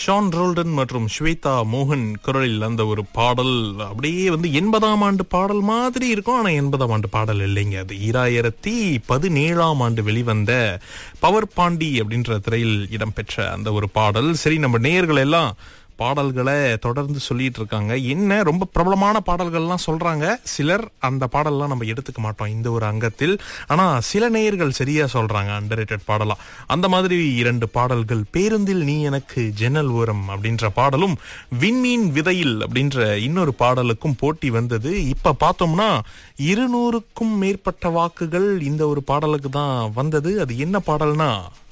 Shawn Roldan மற்றும் ஸ்வேதா மோகன் குரலில் அந்த ஒரு பாடல் அப்படியே 80ஆம் ஆண்டு பாடல் மாதிரி இருக்கும். ஆனா 80ஆம் ஆண்டு பாடல் இல்லைங்க. அது 2017ஆம் ஆண்டு வெளிவந்த பவர் பாண்டி அப்படின்ற திரையில் இடம்பெற்ற அந்த ஒரு பாடல். சரி, நம்ம நேயர்கள் எல்லாம் பாடல்களை தொடர்ந்து சொல்லிட்டு இருக்காங்க. என்ன ரொம்ப பிரபலமான பாடல்கள்லாம் சொல்றாங்க. சிலர் அந்த பாடல்லாம் நம்ம எடுத்துக்க மாட்டோம் இந்த ஒரு அங்கத்தில். ஆனா சில நேயர்கள் சரியா சொல்றாங்க அண்டர்ரேட்டட் பாடலா. அந்த மாதிரி 2 பாடல்கள், பேருந்தில் நீ எனக்கு ஜன்னல் ஓரம் அப்படின்ற பாடலும் விண்மீன் விதையில் அப்படின்ற இன்னொரு பாடலுக்கும் போட்டி வந்தது. இப்ப பார்த்தோம்னா 200க்கும் மேற்பட்ட வாக்குகள் இந்த ஒரு பாடலுக்கு தான் வந்தது. அது என்ன பாடல்னா